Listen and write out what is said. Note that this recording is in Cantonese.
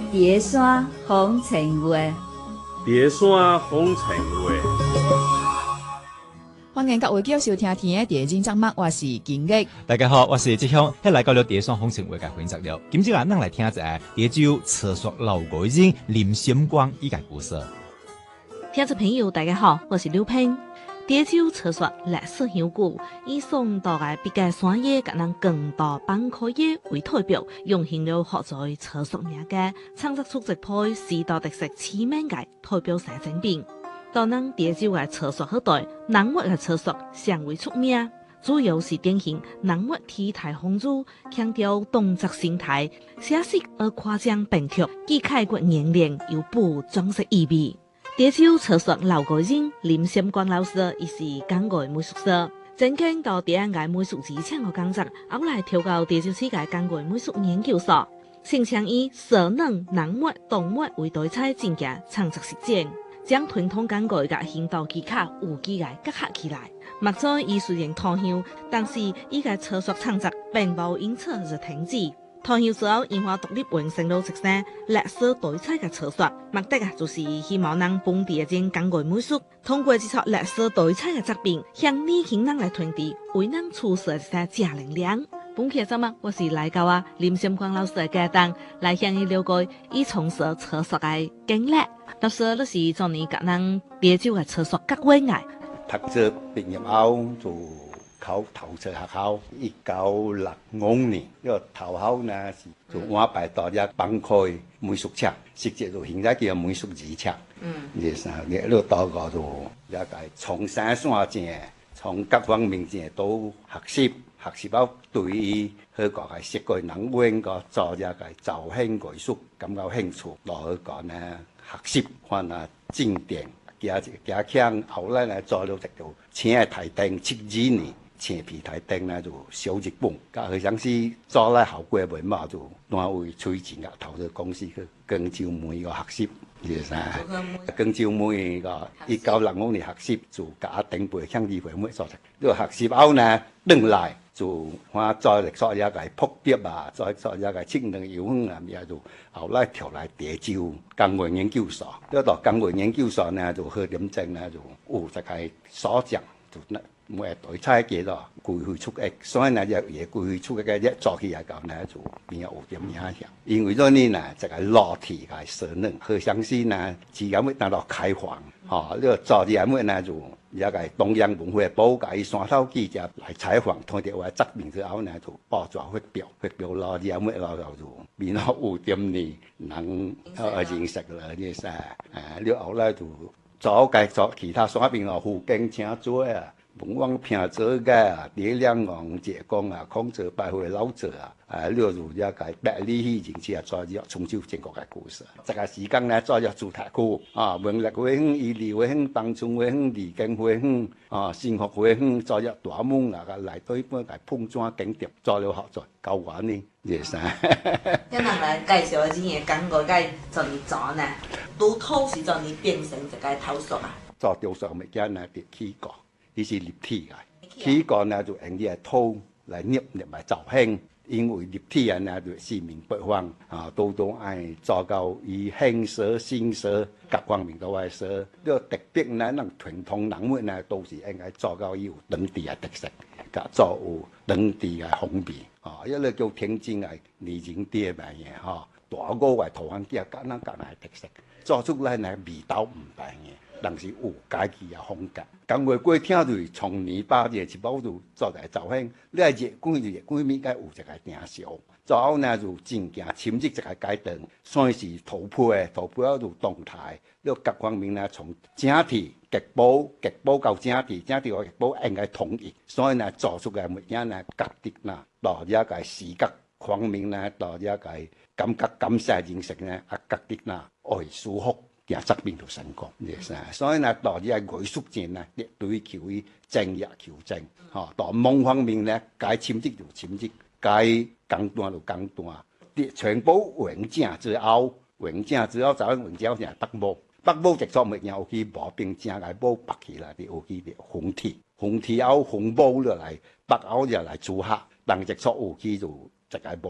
蝶山風情話， 蝶山風情話。 歡迎各位繼續收聽嘅第二節目，我是金玉。 大家好，我是志向，喺嚟到了蝶山風情話嘅分析了。今朝咱嚟聽一下蝶州廁所老外人林閃光依個故事。 聽眾朋友，大家好，我是劉平。蝶州廁所歷史悠久，以宋代嘅筆記山野甲人更多板塊野為代表，用現了學在廁所名嘅，創作出一批時代特色知名嘅代表性產品。當咱蝶州嘅廁所好大，南岳嘅廁所尚為出名，主要是典型南岳體態豐富，強調動作形態，寫實而誇張變曲，既開闊年齡又富裝飾意味。蝶州廁所老外人林閃光老師，伊是港外美術師，曾經到第一屆美術之前嘅工作，後來調到蝶州市嘅港外美術研究所，擅長以蛇能、南岳、東岳為題材進行創作實踐，將傳統港外嘅行道技巧有機嘅結合起來。目前伊雖然脫鄉，但是伊嘅廁所創作並無因此而停止。脫鄉之後，因化獨立完成了一些歷史題材嘅廁所，目的就是希望讓本地嘅人港外美術通過這套歷史題材嘅作品，向年輕人來傳遞為人處事一些正能量。本期嘅節目，我是來到林閃光老師嘅家當，來向伊了解伊從事廁所嘅經歷。老師，你是做呢個人蝶州嘅廁所各位嘅？ 讀書畢業後就考投訴學校，1965年，因為頭考呢是就我拜到一板開美術冊，實際就現在叫美術二冊。你呢到個就一個從山山正，從各方面正都學習到對於佢個係設計能源個做一個造型藝術感到興趣，落去個呢學習看啊經典。加強後來呢做了一條青嘅台燈，72年青皮台燈呢就小日本，加佢想是做咧效果未嘛就單位推薦個投資公司去廣州梅個學習，係啥？廣州梅個1965年學習就加頂背向議會妹做成，呢個學習後呢轉來就我再嚟做一個撲碟啊，再做一個清涼遊園啊，咩就後來調來蝶州港外研究所，呢度港外研究所呢就去點證呢就有一個所長就呢。每日對差幾多規劃出嘅，所以呢嘢規劃出嘅一做起嚟講呢就變有點影響。因為咗呢就係落地嘅蛇能，佢相信呢只有乜拿到開放，呢個做啲乜呢就一個東洋文化部嘅山頭記者來採訪，同啲話側面之後呢就報紙發表落啲乜落就變有點呢能認識啦呢些，呢後來就做計做其他山邊個附近請做啊。鳳凰平做嘅蝶亮王浙江啊，康州百惠老者啊，六如一個百里戲前次啊，再咗重州全國嘅故事。這個時間呢，再咗主題曲啊，文力會興、醫療會興、當中會興、理經會興啊，升學會興，再咗大門啊個嚟對半個碰撞景點，再咗學在教玩呢，嘢晒。 今日來介紹啲嘢，港外嘅做你做呢，都透時做你變成一個投訴啊。 做雕塑物件呢，啲起角。呢是立體嘅，起個呢就用啲土嚟捏埋造型，因為立體人呢就四面八方啊，都愛做到以輕色、新色各方面都愛色。呢個特別呢，能傳統人物呢都是應該做到有當地嘅特色，甲做有當地嘅風味啊。一個叫天津嘅擬人蝶嚟嘅嚇，大個嘅圖案叫簡單嘅特色，做出來呢味道唔同嘅。但是有家己嘅風格，港外過聽就從泥巴嘅一包就做嚟造型，你係熱滾就熱滾面該有一個定數，之後呢就漸漸深入一個階段，算是圖配後就動態，呢各方面呢從整體極保到整體和極保應該統一，所以呢做出嘅物件呢格局啦，到一個視覺方面呢，到一個感覺感受認識呢啊格局啦，愛舒服。嘅側邊就成功，所以呢，到啲藝術戰呢，亦對求於正亦求正，嚇。到夢方面呢，該簽職就簽職，該講斷就講斷，啲全部完整之後就係完整成北部直作物件有去無並正來補白起來，啲有去啲紅體後紅補落嚟，北後就嚟做客，但直作有去就一個無。